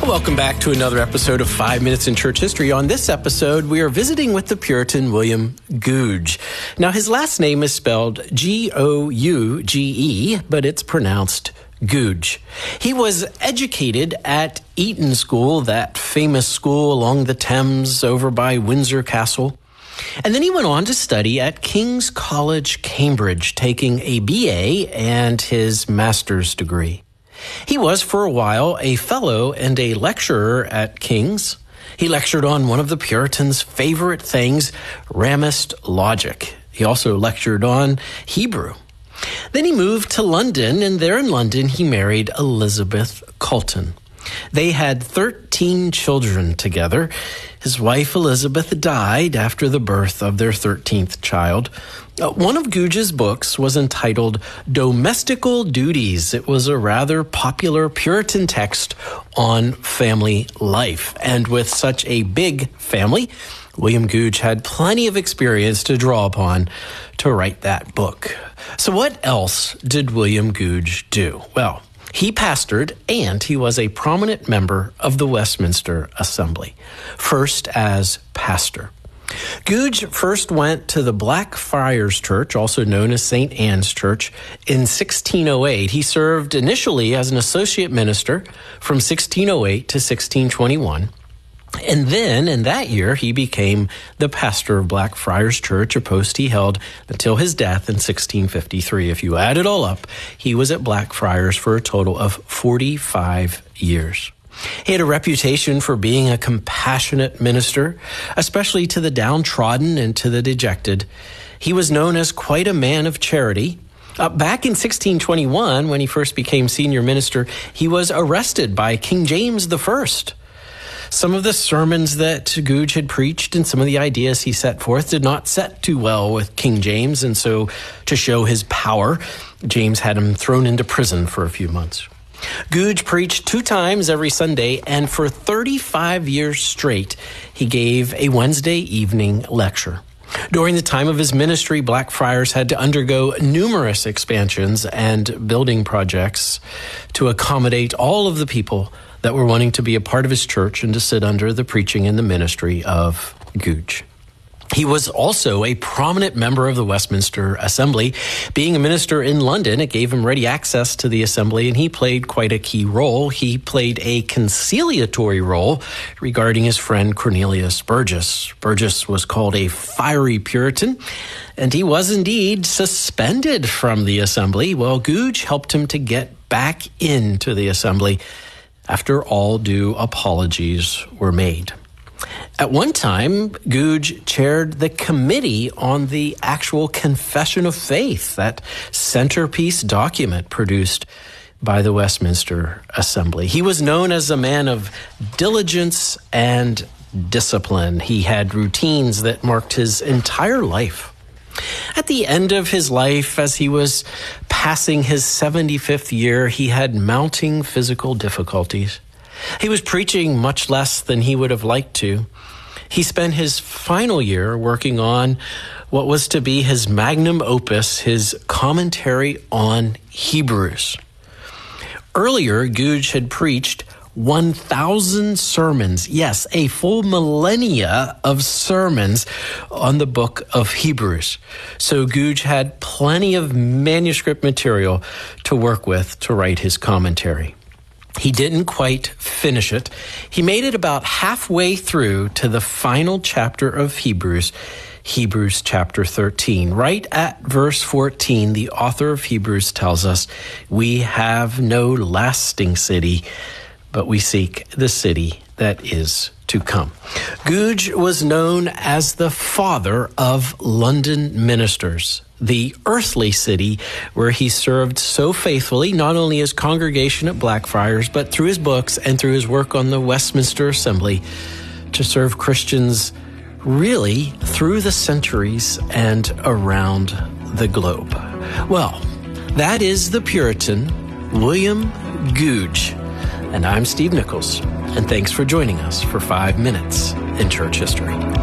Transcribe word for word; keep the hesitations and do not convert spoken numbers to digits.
Welcome back to another episode of Five Minutes in Church History. On this episode, we are visiting with the Puritan William Gouge. Now, his last name is spelled G O U G E, but it's pronounced Gouge. He was educated at Eton School, that famous school along the Thames over by Windsor Castle. And then he went on to study at King's College, Cambridge, taking a B A and his master's degree. He was, for a while, a fellow and a lecturer at King's. He lectured on one of the Puritans' favorite things, Ramist logic. He also lectured on Hebrew. Then he moved to London, and there in London he married Elizabeth Colton. They had thirteen children together. His wife Elizabeth died after the birth of their thirteenth child. Uh, one of Gouge's books was entitled Domestical Duties. It was a rather popular Puritan text on family life. And with such a big family, William Gouge had plenty of experience to draw upon to write that book. So what else did William Gouge do? Well, he pastored, and he was a prominent member of the Westminster Assembly, first as pastor. Gouge first went to the Blackfriars Church, also known as Saint Anne's Church, in sixteen oh eight. He served initially as an associate minister from sixteen oh eight to sixteen twenty-one. And then, in that year, he became the pastor of Blackfriars Church, a post he held until his death in sixteen fifty-three. If you add it all up, he was at Blackfriars for a total of forty-five years. He had a reputation for being a compassionate minister, especially to the downtrodden and to the dejected. He was known as quite a man of charity. Uh, back in sixteen twenty-one, when he first became senior minister, he was arrested by King James the First. Some of the sermons that Gouge had preached and some of the ideas he set forth did not set too well with King James, and so to show his power, James had him thrown into prison for a few months. Gouge preached two times every Sunday, and for thirty-five years straight, he gave a Wednesday evening lecture. During the time of his ministry, Blackfriars had to undergo numerous expansions and building projects to accommodate all of the people that were wanting to be a part of his church and to sit under the preaching and the ministry of Gouge. He was also a prominent member of the Westminster Assembly. Being a minister in London, it gave him ready access to the assembly, and he played quite a key role. He played a conciliatory role regarding his friend Cornelius Burgess. Burgess was called a fiery Puritan, and he was indeed suspended from the assembly. Well, Gouge helped him to get back into the assembly after all due apologies were made. At one time, Gouge chaired the committee on the actual Confession of Faith, that centerpiece document produced by the Westminster Assembly. He was known as a man of diligence and discipline. He had routines that marked his entire life. At the end of his life, as he was passing his seventy-fifth year, he had mounting physical difficulties. He was preaching much less than he would have liked to. He spent his final year working on what was to be his magnum opus, his commentary on Hebrews. Earlier, Gouge had preached one thousand sermons, yes, a full millennia of sermons on the book of Hebrews. So Gouge had plenty of manuscript material to work with to write his commentary. He didn't quite finish it. He made it about halfway through to the final chapter of Hebrews, Hebrews chapter thirteen. Right at verse fourteen, the author of Hebrews tells us, "We have no lasting city, but we seek the city that is to come." Gouge was known as the father of London ministers, the earthly city where he served so faithfully, not only his congregation at Blackfriars, but through his books and through his work on the Westminster Assembly to serve Christians really through the centuries and around the globe. Well, that is the Puritan William Gouge. And I'm Steve Nichols, and thanks for joining us for Five Minutes in Church History.